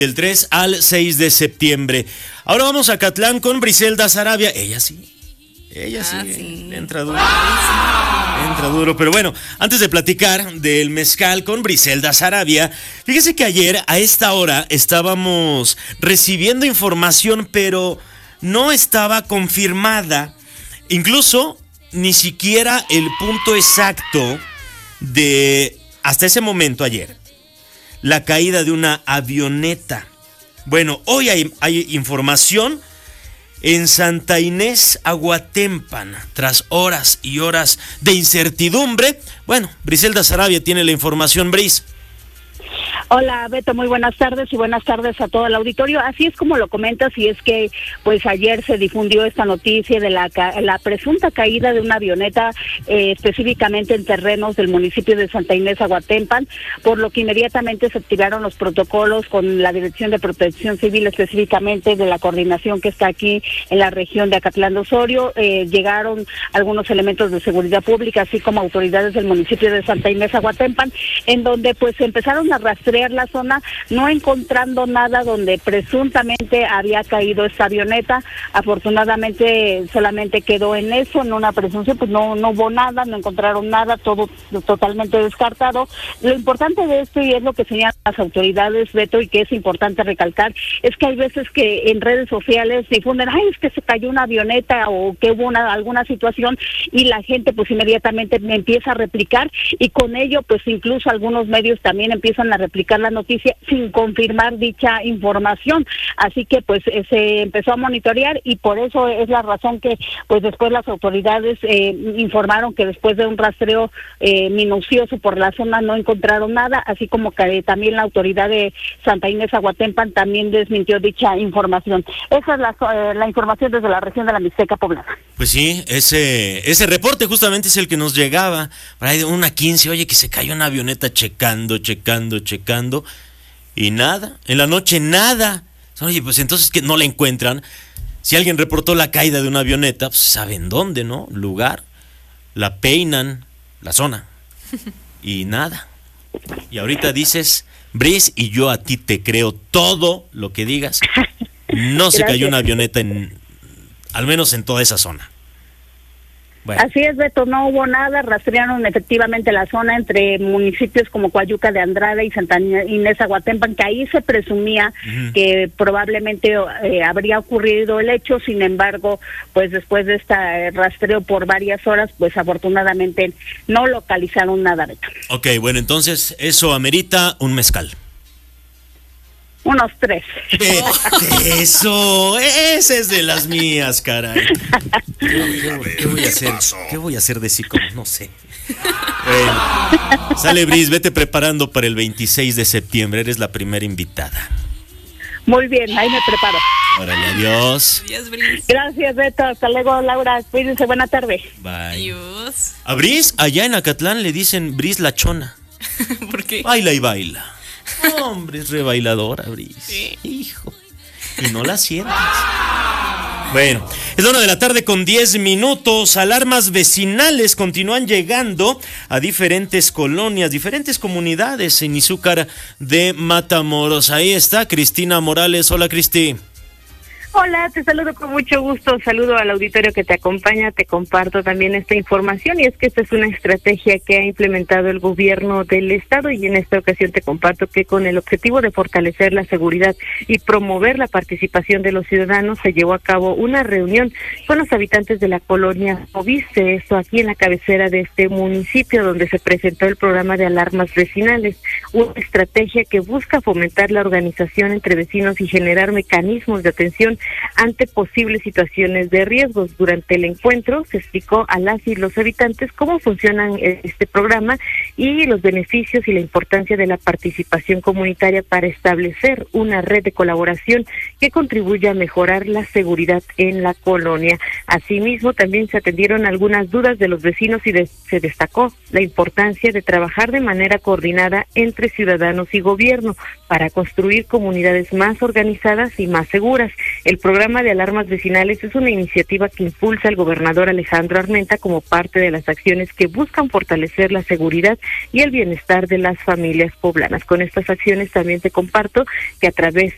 Del 3 al 6 de septiembre. Ahora vamos a Acatlán con Briselda Sarabia. Ella sí. Entra duro. Entra duro. Pero bueno, antes de platicar del mezcal con Briselda Sarabia, fíjese que ayer a esta hora estábamos recibiendo información, pero no estaba confirmada. Incluso ni siquiera el punto exacto de hasta ese momento ayer. La caída de una avioneta. Bueno, hoy hay información en Santa Inés, Aguatempan, tras horas y horas de incertidumbre. Bueno, Briselda Sarabia tiene la información, Bris. Hola Beto, muy buenas tardes y buenas tardes a todo el auditorio. Así es como lo comentas, y es que pues ayer se difundió esta noticia de la presunta caída de una avioneta específicamente en terrenos del municipio de Santa Inés, Aguatempan, por lo que inmediatamente se activaron los protocolos con la Dirección de Protección Civil, específicamente de la coordinación que está aquí en la región de Acatlán de Osorio. Llegaron algunos elementos de seguridad pública, así como autoridades del municipio de Santa Inés, Aguatempan, en donde pues empezaron a rastrear la zona, no encontrando nada donde presuntamente había caído esta avioneta. Afortunadamente solamente quedó en eso, en una presunción, pues no hubo nada, no encontraron nada, todo totalmente descartado. Lo importante de esto, y es lo que señalan las autoridades, Beto, y que es importante recalcar, es que hay veces que en redes sociales difunden, es que se cayó una avioneta o que hubo alguna situación, y la gente pues inmediatamente empieza a replicar, y con ello pues incluso algunos medios también empiezan a replicar la noticia sin confirmar dicha información. Así que pues se empezó a monitorear, y por eso es la razón que pues después las autoridades informaron que después de un rastreo minucioso por la zona no encontraron nada, así como que también la autoridad de Santa Inés, Aguatempan, también desmintió dicha información. Esa es la información desde la región de la Mixteca Poblana. Pues sí, ese reporte justamente es el que nos llegaba por ahí de 1:15, oye, que se cayó una avioneta checando, y nada, en la noche nada. Oye, pues entonces que no la encuentran. Si alguien reportó la caída de una avioneta, pues saben dónde, ¿no? Lugar, la peinan, la zona, y nada. Y ahorita dices, Bris, y yo a ti te creo todo lo que digas. No se cayó una avioneta al menos en toda esa zona. Bueno. Así es, Beto, no hubo nada. Rastrearon efectivamente la zona entre municipios como Coayuca de Andrade y Santa Inés, Aguatempan, que ahí se presumía que probablemente habría ocurrido el hecho. Sin embargo, pues después de este rastreo por varias horas, pues afortunadamente no localizaron nada, Beto. Ok, bueno, entonces eso amerita un mezcal. Unos 3. Eso, esa es de las mías, caray. ¿Qué voy a hacer? ¿Qué voy a hacer de sí? No sé. Bueno, sale, Bris, vete preparando para el 26 de septiembre. Eres la primera invitada. Muy bien, ahí me preparo. Órale, adiós. Adiós, Bris. Gracias, Beto. Hasta luego, Laura. Cuídense, buena tarde. Bye. Adiós. A Bris, allá en Acatlán le dicen Bris la chona. ¿Por qué? Baila y baila. Hombre, es re bailadora, Bris. Sí. Hijo. Y no la sientas. Bueno, es la 1:00 con 10 minutos. Alarmas vecinales continúan llegando a diferentes colonias, diferentes comunidades en Izúcar de Matamoros. Ahí está Cristina Morales. Hola, Cristi. Hola, te saludo con mucho gusto, saludo al auditorio que te acompaña, te comparto también esta información, y es que esta es una estrategia que ha implementado el gobierno del estado, y en esta ocasión te comparto que con el objetivo de fortalecer la seguridad y promover la participación de los ciudadanos se llevó a cabo una reunión con los habitantes de la colonia Oviste, esto aquí en la cabecera de este municipio, donde se presentó el programa de alarmas vecinales, una estrategia que busca fomentar la organización entre vecinos y generar mecanismos de atención ante posibles situaciones de riesgos. Durante el encuentro se explicó a las y los habitantes cómo funcionan este programa y los beneficios y la importancia de la participación comunitaria para establecer una red de colaboración que contribuya a mejorar la seguridad en la colonia. Asimismo, también se atendieron algunas dudas de los vecinos y se destacó la importancia de trabajar de manera coordinada entre ciudadanos y gobierno para construir comunidades más organizadas y más seguras. El programa de alarmas vecinales es una iniciativa que impulsa el gobernador Alejandro Armenta como parte de las acciones que buscan fortalecer la seguridad y el bienestar de las familias poblanas. Con estas acciones también te comparto que a través